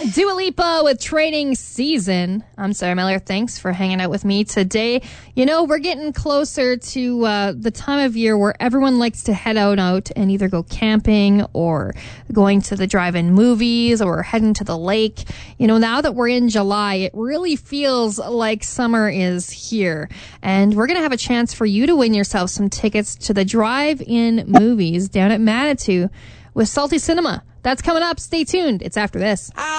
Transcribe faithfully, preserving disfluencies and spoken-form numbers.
Dua Lipa with Training Season. I'm Sarah Miller. Thanks for hanging out with me today. You know, we're getting closer to uh, the time of year where everyone likes to head out, out and either go camping or going to the drive-in movies or heading to the lake. You know, now that we're in July, it really feels like summer is here. And we're going to have a chance for you to win yourself some tickets to the drive-in movies down at Manitou with Salty Cinema. That's coming up. Stay tuned. It's after this.